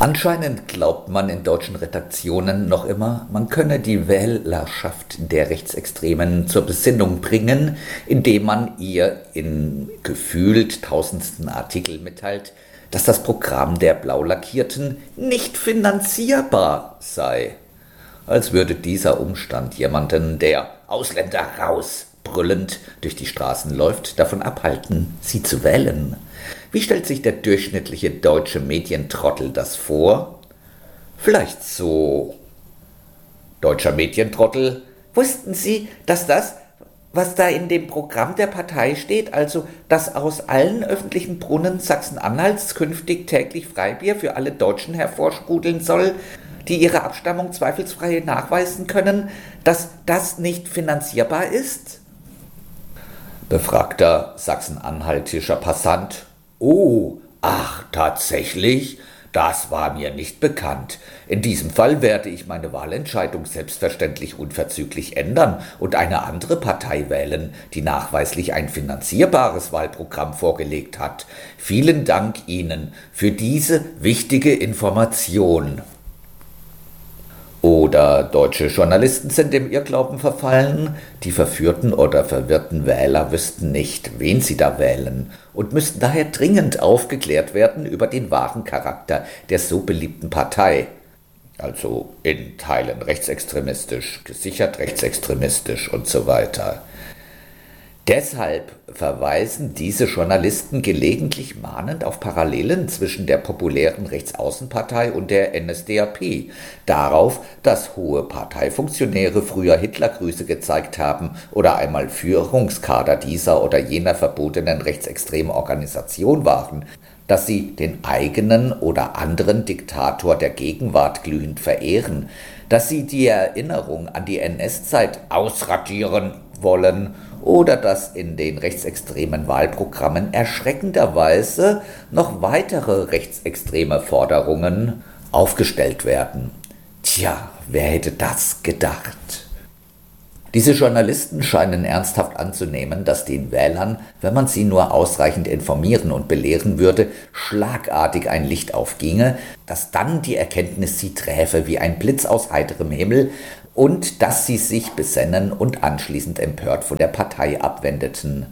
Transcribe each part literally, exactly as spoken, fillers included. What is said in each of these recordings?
Anscheinend glaubt man in deutschen Redaktionen noch immer, man könne die Wählerschaft der Rechtsextremen zur Besinnung bringen, indem man ihr in gefühlt tausendsten Artikel mitteilt, dass das Programm der Blaulackierten nicht finanzierbar sei. Als würde dieser Umstand jemanden, der Ausländer raus brüllend durch die Straßen läuft, davon abhalten, sie zu wählen. Wie stellt sich der durchschnittliche deutsche Medientrottel das vor? Vielleicht so: Deutscher Medientrottel, wussten Sie, dass das, was da in dem Programm der Partei steht, also dass aus allen öffentlichen Brunnen Sachsen-Anhalts künftig täglich Freibier für alle Deutschen hervorsprudeln soll, die ihre Abstammung zweifelsfrei nachweisen können, dass das nicht finanzierbar ist? Befragter sachsen-anhaltischer Passant: Oh, ach, tatsächlich? Das war mir nicht bekannt. In diesem Fall werde ich meine Wahlentscheidung selbstverständlich unverzüglich ändern und eine andere Partei wählen, die nachweislich ein finanzierbares Wahlprogramm vorgelegt hat. Vielen Dank Ihnen für diese wichtige Information. Oder deutsche Journalisten sind dem Irrglauben verfallen, die verführten oder verwirrten Wähler wüssten nicht, wen sie da wählen und müssten daher dringend aufgeklärt werden über den wahren Charakter der so beliebten Partei. Also in Teilen rechtsextremistisch, gesichert rechtsextremistisch und so weiter. Deshalb verweisen diese Journalisten gelegentlich mahnend auf Parallelen zwischen der populären Rechtsaußenpartei und der N S D A P, darauf, dass hohe Parteifunktionäre früher Hitlergrüße gezeigt haben oder einmal Führungskader dieser oder jener verbotenen rechtsextremen Organisation waren, dass sie den eigenen oder anderen Diktator der Gegenwart glühend verehren, dass sie die Erinnerung an die N S-Zeit ausradieren wollen oder dass in den rechtsextremen Wahlprogrammen erschreckenderweise noch weitere rechtsextreme Forderungen aufgestellt werden. Tja, wer hätte das gedacht? Diese Journalisten scheinen ernsthaft anzunehmen, dass den Wählern, wenn man sie nur ausreichend informieren und belehren würde, schlagartig ein Licht aufginge, dass dann die Erkenntnis sie träfe wie ein Blitz aus heiterem Himmel und dass sie sich besännen und anschließend empört von der Partei abwendeten.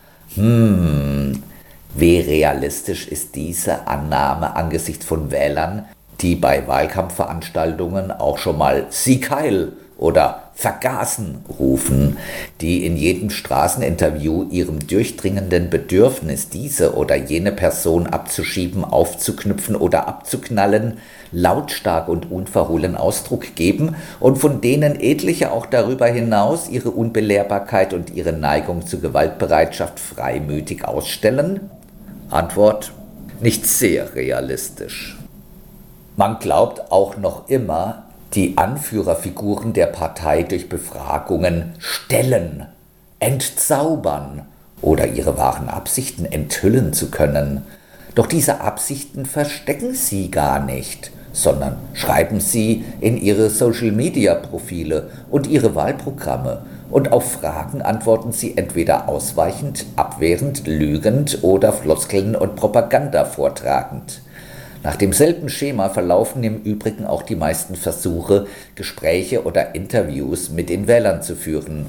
Hm, wie realistisch ist diese Annahme angesichts von Wählern, die bei Wahlkampfveranstaltungen auch schon mal Sieg Heil oder Vergaßen rufen, die in jedem Straßeninterview ihrem durchdringenden Bedürfnis, diese oder jene Person abzuschieben, aufzuknüpfen oder abzuknallen, lautstark und unverhohlen Ausdruck geben und von denen etliche auch darüber hinaus ihre Unbelehrbarkeit und ihre Neigung zur Gewaltbereitschaft freimütig ausstellen? Antwort: nicht sehr realistisch. Man glaubt auch noch immer, die Anführerfiguren der Partei durch Befragungen stellen, entzaubern oder ihre wahren Absichten enthüllen zu können. Doch diese Absichten verstecken sie gar nicht, sondern schreiben sie in ihre Social-Media-Profile und ihre Wahlprogramme. Und auf Fragen antworten sie entweder ausweichend, abwehrend, lügend oder Floskeln und Propaganda vortragend. Nach demselben Schema verlaufen im Übrigen auch die meisten Versuche, Gespräche oder Interviews mit den Wählern zu führen.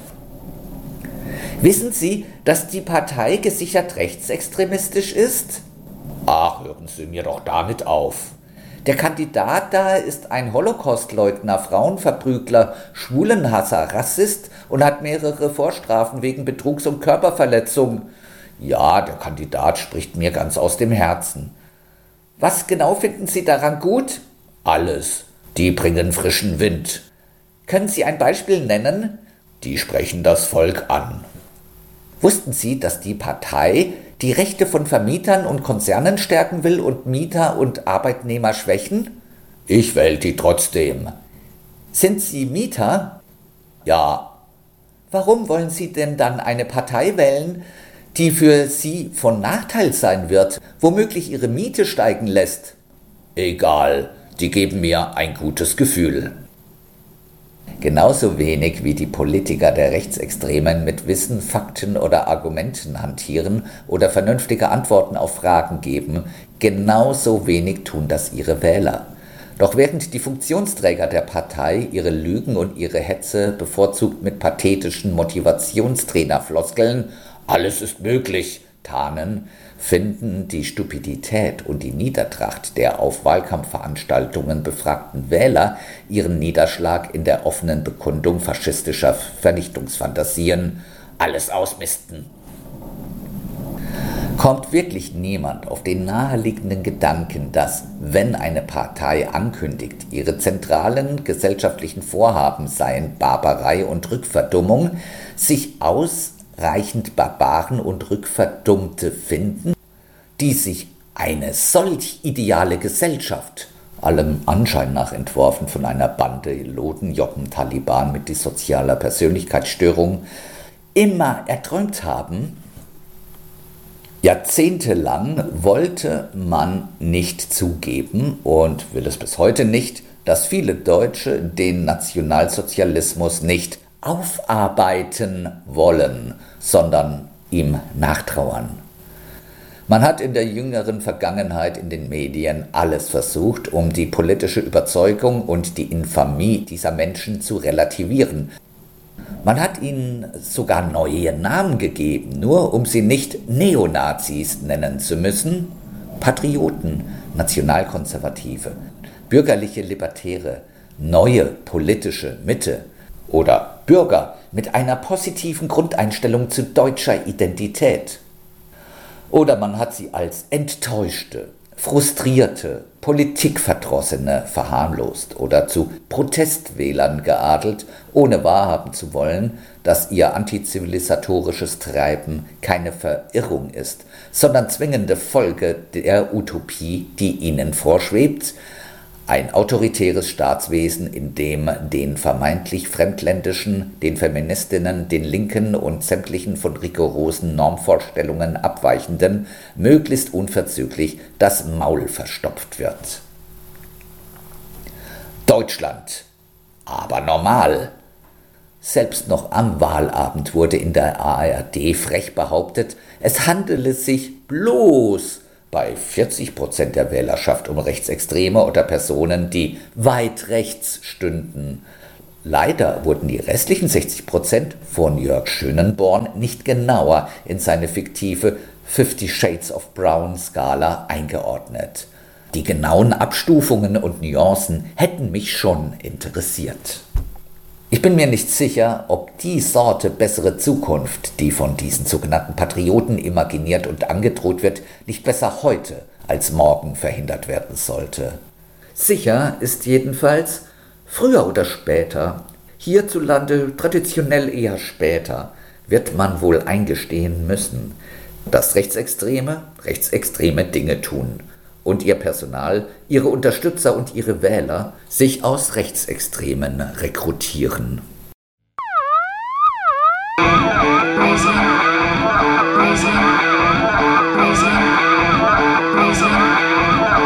Wissen Sie, dass die Partei gesichert rechtsextremistisch ist? Ach, hören Sie mir doch damit auf. Der Kandidat da ist ein Holocaustleugner, Frauenverprügler, Schwulenhasser, Rassist und hat mehrere Vorstrafen wegen Betrugs und Körperverletzung. Ja, der Kandidat spricht mir ganz aus dem Herzen. Was genau finden Sie daran gut? Alles. Die bringen frischen Wind. Können Sie ein Beispiel nennen? Die sprechen das Volk an. Wussten Sie, dass die Partei die Rechte von Vermietern und Konzernen stärken will und Mieter und Arbeitnehmer schwächen? Ich wähle die trotzdem. Sind Sie Mieter? Ja. Warum wollen Sie denn dann eine Partei wählen, die für Sie von Nachteil sein wird, womöglich Ihre Miete steigen lässt? Egal, die geben mir ein gutes Gefühl. Genauso wenig wie die Politiker der Rechtsextremen mit Wissen, Fakten oder Argumenten hantieren oder vernünftige Antworten auf Fragen geben, genauso wenig tun das ihre Wähler. Doch während die Funktionsträger der Partei ihre Lügen und ihre Hetze bevorzugt mit pathetischen Motivationstrainerfloskeln „Alles ist möglich" tarnen, finden die Stupidität und die Niedertracht der auf Wahlkampfveranstaltungen befragten Wähler ihren Niederschlag in der offenen Bekundung faschistischer Vernichtungsfantasien: Alles ausmisten. Kommt wirklich niemand auf den naheliegenden Gedanken, dass, wenn eine Partei ankündigt, ihre zentralen gesellschaftlichen Vorhaben seien Barbarei und Rückverdummung, sich ausreichend Barbaren und Rückverdummte finden, die sich eine solch ideale Gesellschaft, allem Anschein nach entworfen von einer Bande Lodenjoppen-Taliban mit dissozialer Persönlichkeitsstörung, immer erträumt haben? Jahrzehntelang wollte man nicht zugeben und will es bis heute nicht, dass viele Deutsche den Nationalsozialismus nicht aufarbeiten wollen, sondern ihm nachtrauern. Man hat in der jüngeren Vergangenheit in den Medien alles versucht, um die politische Überzeugung und die Infamie dieser Menschen zu relativieren. Man hat ihnen sogar neue Namen gegeben, nur um sie nicht Neonazis nennen zu müssen. Patrioten, Nationalkonservative, bürgerliche Libertäre, neue politische Mitte oder Bürger mit einer positiven Grundeinstellung zu deutscher Identität. Oder man hat sie als enttäuschte, frustrierte, Politikverdrossene verharmlost oder zu Protestwählern geadelt, ohne wahrhaben zu wollen, dass ihr antizivilisatorisches Treiben keine Verirrung ist, sondern zwingende Folge der Utopie, die ihnen vorschwebt: ein autoritäres Staatswesen, in dem den vermeintlich Fremdländischen, den Feministinnen, den Linken und sämtlichen von rigorosen Normvorstellungen abweichenden möglichst unverzüglich das Maul verstopft wird. Deutschland, aber normal. Selbst noch am Wahlabend wurde in der A R D frech behauptet, es handele sich bloß bei vierzig Prozent der Wählerschaft um Rechtsextreme oder Personen, die weit rechts stünden. Leider wurden die restlichen sechzig Prozent von Jörg Schönenborn nicht genauer in seine fiktive Fifty Shades of Brown Skala eingeordnet. Die genauen Abstufungen und Nuancen hätten mich schon interessiert. Ich bin mir nicht sicher, ob die Sorte bessere Zukunft, die von diesen sogenannten Patrioten imaginiert und angedroht wird, nicht besser heute als morgen verhindert werden sollte. Sicher ist jedenfalls, früher oder später, hierzulande traditionell eher später, wird man wohl eingestehen müssen, dass Rechtsextreme rechtsextreme Dinge tun und ihr Personal, ihre Unterstützer und ihre Wähler sich aus Rechtsextremen rekrutieren. Rising, rising.